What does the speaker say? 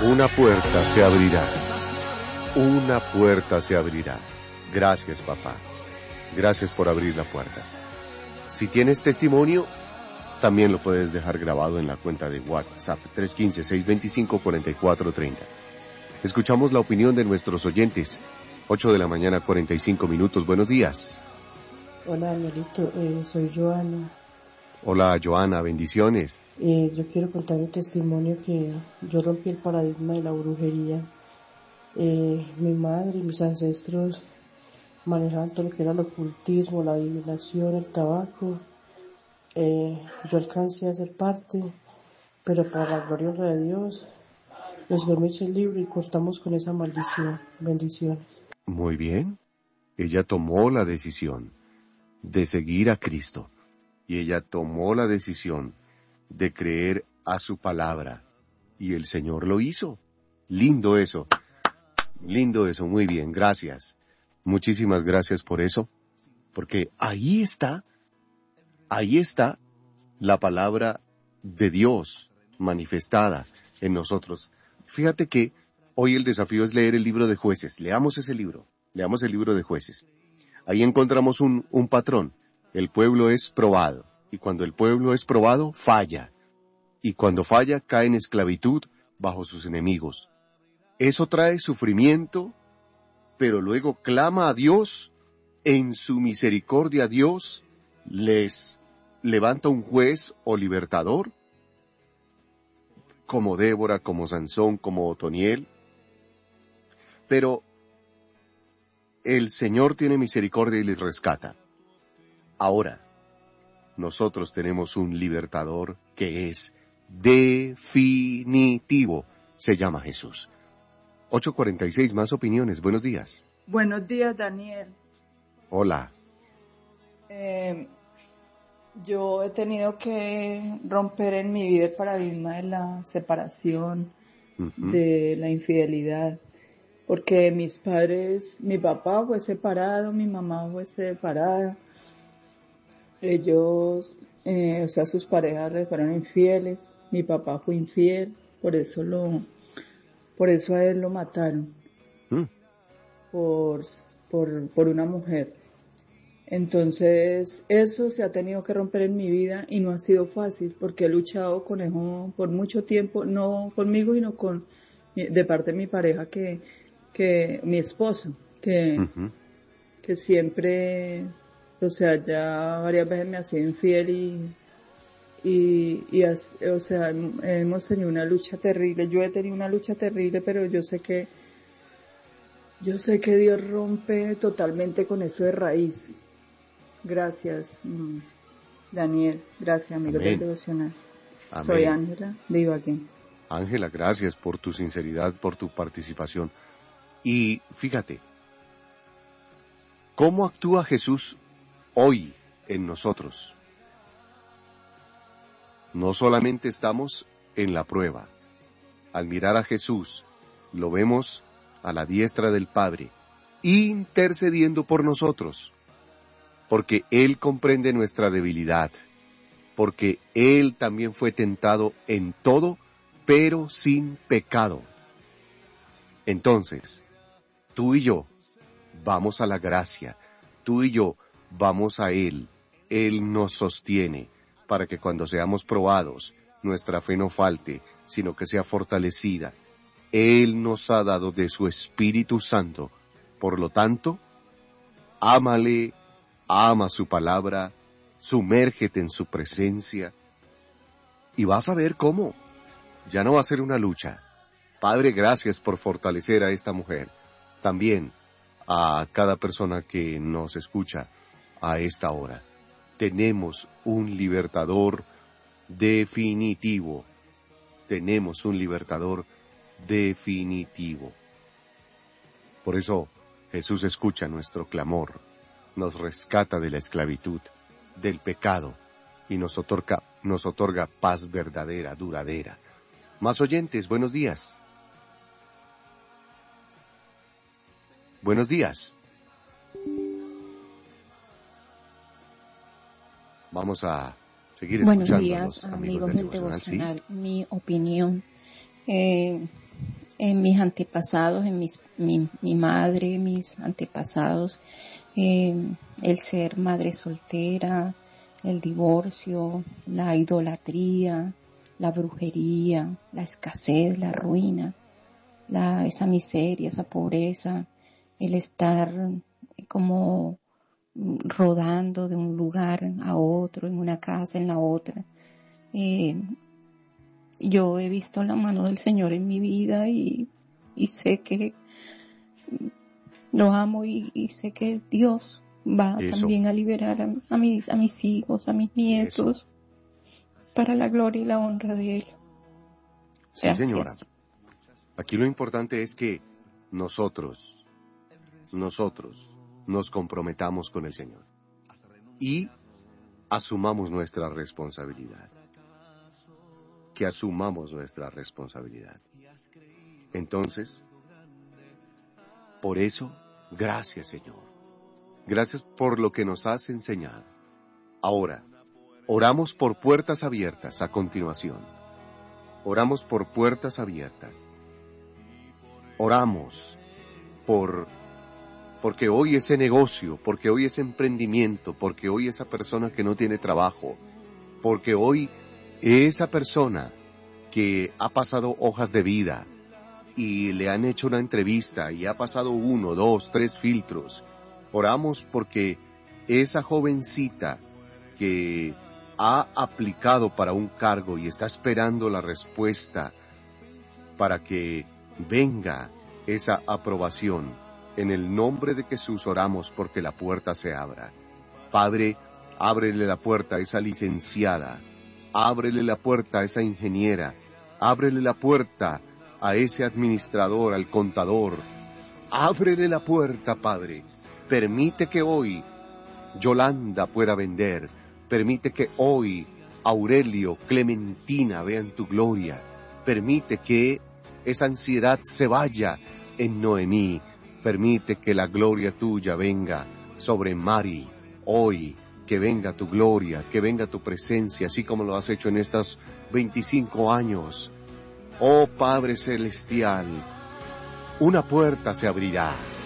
Una puerta se abrirá. Una puerta se abrirá. Gracias, papá. Gracias por abrir la puerta. Si tienes testimonio, también lo puedes dejar grabado en la cuenta de WhatsApp 315-625-4430. Escuchamos la opinión de nuestros oyentes. 8 de la mañana, 45 minutos. Buenos días. Hola, Danielito. Soy Joana. Hola, Joana. Bendiciones. Yo quiero contar un testimonio que yo rompí el paradigma de la brujería. Mi madre y mis ancestros manejaban todo lo que era el ocultismo, la adivinación, el tabaco. Yo alcancé a ser parte, pero para la gloria de Dios, el Señor me echa el libro y cortamos con esa maldición. Bendiciones. Muy bien. Ella tomó la decisión de seguir a Cristo. Y ella tomó la decisión de creer a su palabra. Y el Señor lo hizo. Lindo eso. Lindo eso. Muy bien. Gracias. Muchísimas gracias por eso. Porque ahí está la palabra de Dios manifestada en nosotros. Fíjate que hoy el desafío es leer el libro de Jueces. Leamos ese libro. Leamos el libro de Jueces. Ahí encontramos un patrón. El pueblo es probado. Y cuando el pueblo es probado, falla. Y cuando falla, cae en esclavitud bajo sus enemigos. Eso trae sufrimiento, pero luego clama a Dios. En su misericordia Dios les levanta un juez o libertador, como Débora, como Sansón, como Otoniel. Pero el Señor tiene misericordia y les rescata. Ahora, nosotros tenemos un libertador que es definitivo. Se llama Jesús. 8:46, más opiniones. Buenos días. Buenos días, Daniel. Hola. Yo he tenido que romper en mi vida el paradigma de la separación, de la infidelidad, porque mis padres, mi papá fue separado, mi mamá fue separada, ellos, sus parejas le fueron infieles, mi papá fue infiel, por eso a él lo mataron, por una mujer. Entonces, eso se ha tenido que romper en mi vida y no ha sido fácil porque he luchado con eso por mucho tiempo, no conmigo, sino de parte de mi pareja, que mi esposo, que siempre, ya varias veces me ha sido infiel hemos tenido una lucha terrible. Yo he tenido una lucha terrible, pero yo sé que Dios rompe totalmente con eso de raíz. Gracias, Daniel. Gracias, amigo del devocional. Amén. Soy Ángela de Ibagué. Ángela, gracias por tu sinceridad, por tu participación. Y fíjate, ¿cómo actúa Jesús hoy en nosotros? No solamente estamos en la prueba. Al mirar a Jesús, lo vemos a la diestra del Padre, intercediendo por nosotros. Porque Él comprende nuestra debilidad, porque Él también fue tentado en todo, pero sin pecado. Entonces, tú y yo vamos a la gracia, tú y yo vamos a Él nos sostiene, para que cuando seamos probados, nuestra fe no falte, sino que sea fortalecida. Él nos ha dado de su Espíritu Santo, por lo tanto, ámale, ama su palabra, sumérgete en su presencia y vas a ver cómo. Ya no va a ser una lucha. Padre, gracias por fortalecer a esta mujer. También a cada persona que nos escucha a esta hora. Tenemos un libertador definitivo. Tenemos un libertador definitivo. Por eso Jesús escucha nuestro clamor. Nos rescata de la esclavitud, del pecado, y nos otorga paz verdadera, duradera. Más oyentes, buenos días. Buenos días. Vamos a seguir escuchando. Buenos días, amigos del devocional. ¿Sí? Mi opinión. en mis antepasados, mi madre, mis antepasados, el ser madre soltera, el divorcio, la idolatría, la brujería, la escasez, la ruina, esa miseria, esa pobreza, el estar como rodando de un lugar a otro, en una casa, en la otra. Yo he visto la mano del Señor en mi vida y sé que lo amo y sé que Dios va también a liberar a mis hijos, a mis nietos, para la gloria y la honra de Él. Sí, gracias, señora. Aquí lo importante es que nosotros nos comprometamos con el Señor y asumamos nuestra responsabilidad. Que asumamos nuestra responsabilidad. Entonces, por eso, gracias, Señor. Gracias por lo que nos has enseñado. Ahora, oramos por puertas abiertas a continuación. Oramos por puertas abiertas. Oramos porque hoy ese negocio, porque hoy ese emprendimiento, porque hoy esa persona que no tiene trabajo, porque hoy esa persona que ha pasado hojas de vida y le han hecho una entrevista y ha pasado 1, 2, 3 filtros. Oramos porque esa jovencita que ha aplicado para un cargo y está esperando la respuesta para que venga esa aprobación. En el nombre de Jesús oramos porque la puerta se abra. Padre, ábrele la puerta a esa licenciada. Ábrele la puerta a esa ingeniera, ábrele la puerta a ese administrador, al contador. Ábrele la puerta, Padre. Permite que hoy Yolanda pueda vender. Permite que hoy Aurelio, Clementina vean tu gloria. Permite que esa ansiedad se vaya en Noemí. Permite que la gloria tuya venga sobre Mari hoy. Que venga tu gloria, que venga tu presencia, así como lo has hecho en estos 25 años. Oh Padre Celestial, una puerta se abrirá.